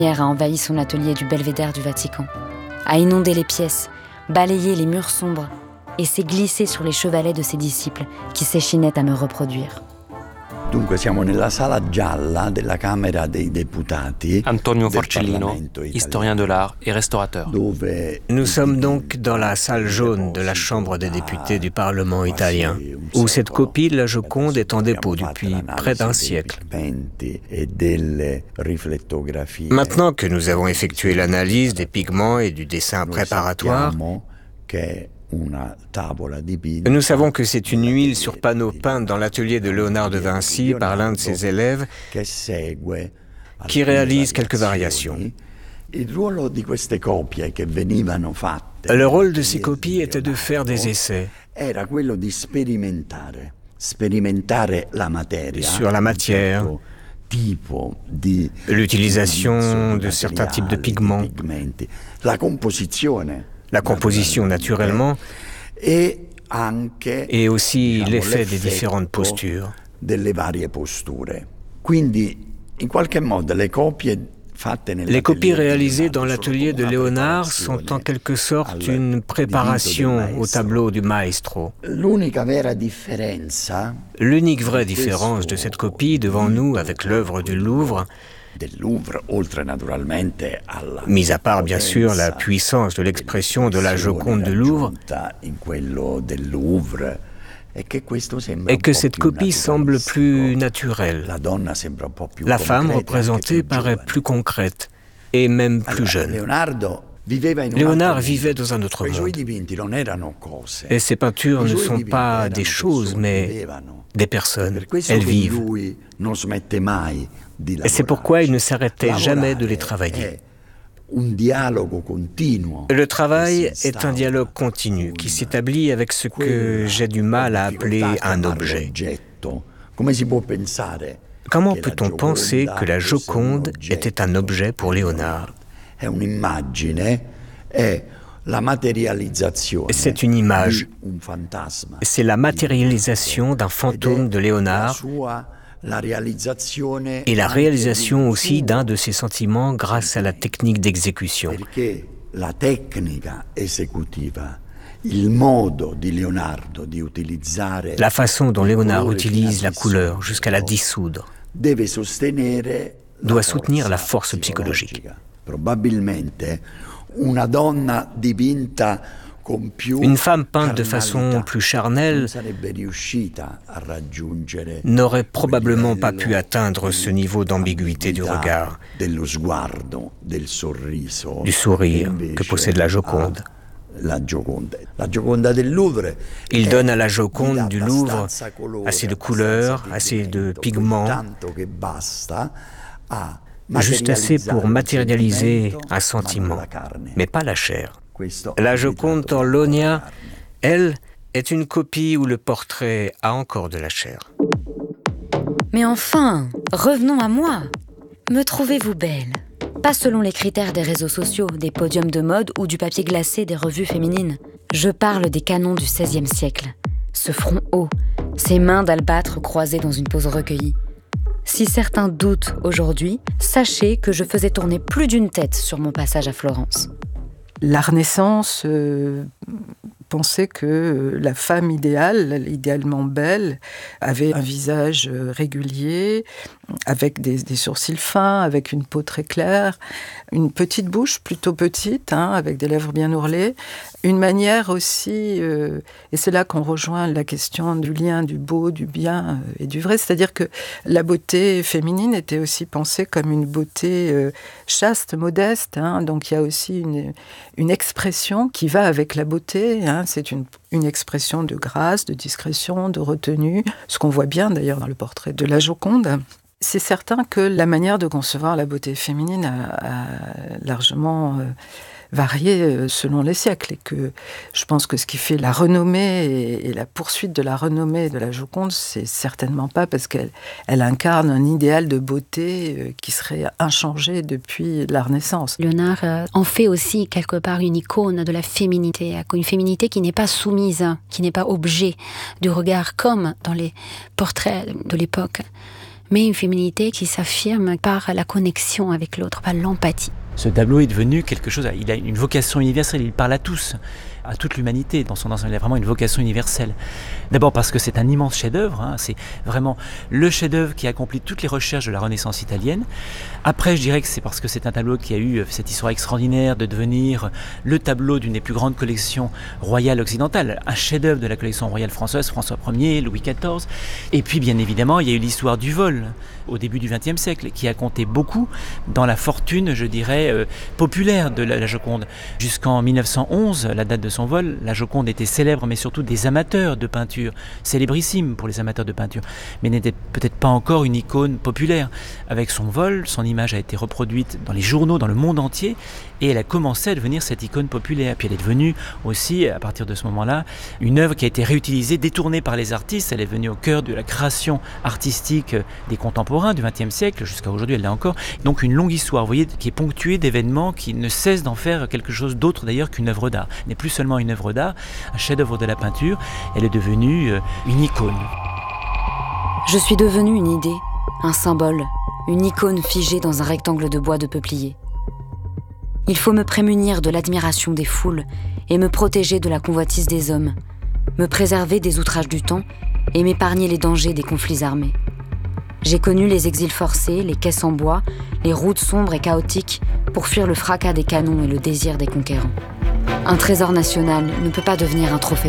a envahi son atelier du Belvédère du Vatican, a inondé les pièces, balayé les murs sombres et s'est glissé sur les chevalets de ses disciples qui s'échinaient à me reproduire. Dunque siamo nella sala gialla della Camera dei Deputati. Antonio Forcellino, historien de l'art et restaurateur. Nous sommes donc dans la salle jaune de la Chambre des députés du Parlement italien, où cette copie de la Joconde est en dépôt depuis près d'un siècle. Maintenant que nous avons effectué l'analyse des pigments et du dessin préparatoire, nous savons que c'est une huile sur panneau peinte dans l'atelier de Léonard de Vinci par l'un de ses élèves qui réalise quelques variations. Le rôle de ces copies était de faire des essais sur la matière, l'utilisation de certains types de pigments, la composition naturellement, et aussi l'effet des différentes postures. Les copies réalisées dans l'atelier de Léonard sont en quelque sorte une préparation au tableau du maestro. L'unique vraie différence de cette copie devant nous avec l'œuvre du Louvre, mis à part bien sûr la puissance de l'expression de la Joconde du Louvre, est que cette copie semble plus naturelle. La femme représentée paraît plus concrète et même plus jeune. Léonard vivait dans un autre monde. Et ses peintures ne sont pas des choses, mais des personnes. Elles vivent. Et c'est pourquoi il ne s'arrêtait jamais de les travailler. Le travail est un dialogue continu qui s'établit avec ce que j'ai du mal à appeler un objet. Comment peut-on penser que la Joconde était un objet pour Léonard ? C'est une image, c'est la matérialisation d'un fantôme de Léonard et la réalisation aussi d'un de ses sentiments grâce à la technique d'exécution. La façon dont Léonard utilise la couleur jusqu'à la dissoudre doit soutenir la force psychologique. Une femme peinte de façon plus charnelle n'aurait probablement pas pu atteindre ce niveau d'ambiguïté du regard, du sourire que possède la Joconde. Il donne à la Joconde du Louvre assez de couleurs, assez de pigments, juste assez pour matérialiser un sentiment, mais pas la chair. La Joconde Torlonia, elle, est une copie où le portrait a encore de la chair. Mais enfin, revenons à moi. Me trouvez-vous belle ? Pas selon les critères des réseaux sociaux, des podiums de mode ou du papier glacé des revues féminines. Je parle des canons du XVIe siècle. Ce front haut, ces mains d'albâtre croisées dans une pose recueillie. Si certains doutent aujourd'hui, sachez que je faisais tourner plus d'une tête sur mon passage à Florence. La Renaissance pensait que la femme idéale, idéalement belle, avait un visage régulier, avec des sourcils fins, avec une peau très claire, une petite bouche plutôt petite, avec des lèvres bien ourlées, une manière aussi, et c'est là qu'on rejoint la question du lien du beau, du bien et du vrai, c'est-à-dire que la beauté féminine était aussi pensée comme une beauté chaste, modeste, donc il y a aussi une expression qui va avec la beauté, c'est une expression de grâce, de discrétion, de retenue, ce qu'on voit bien d'ailleurs dans le portrait de la Joconde. C'est certain que la manière de concevoir la beauté féminine a largement varié selon les siècles et que je pense que ce qui fait la renommée et la poursuite de la renommée de la Joconde, c'est certainement pas parce qu'elle incarne un idéal de beauté qui serait inchangé depuis la Renaissance. Léonard en fait aussi quelque part une icône de la féminité, une féminité qui n'est pas soumise, qui n'est pas objet du regard comme dans les portraits de l'époque, mais une féminité qui s'affirme par la connexion avec l'autre, par l'empathie. Ce tableau est devenu quelque chose, il a une vocation universelle, il parle à tous, à toute l'humanité dans son ensemble, il a vraiment une vocation universelle. D'abord parce que c'est un immense chef-d'œuvre, c'est vraiment le chef-d'œuvre qui accomplit toutes les recherches de la Renaissance italienne. Après, je dirais que c'est parce que c'est un tableau qui a eu cette histoire extraordinaire de devenir le tableau d'une des plus grandes collections royales occidentales, un chef-d'œuvre de la collection royale française, François Ier, Louis XIV. Et puis, bien évidemment, il y a eu l'histoire du vol au début du XXe siècle, qui a compté beaucoup dans la fortune, je dirais, populaire de la Joconde. Jusqu'en 1911, la date de son vol, la Joconde était célèbre, mais surtout des amateurs de peinture, célébrissime pour les amateurs de peinture, mais n'était peut-être pas encore une icône populaire. Avec son vol, son image a été reproduite dans les journaux, dans le monde entier, et elle a commencé à devenir cette icône populaire. Puis elle est devenue aussi, à partir de ce moment-là, une œuvre qui a été réutilisée, détournée par les artistes. Elle est venue au cœur de la création artistique des contemporains du XXe siècle, jusqu'à aujourd'hui elle l'est encore. Donc une longue histoire, vous voyez, qui est ponctuée d'événements qui ne cessent d'en faire quelque chose d'autre d'ailleurs qu'une œuvre d'art. Elle n'est plus seulement une œuvre d'art, un chef-d'œuvre de la peinture, elle est devenue une icône. Je suis devenue une idée, un symbole, une icône figée dans un rectangle de bois de peuplier. Il faut me prémunir de l'admiration des foules et me protéger de la convoitise des hommes, me préserver des outrages du temps et m'épargner les dangers des conflits armés. J'ai connu les exils forcés, les caisses en bois, les routes sombres et chaotiques pour fuir le fracas des canons et le désir des conquérants. Un trésor national ne peut pas devenir un trophée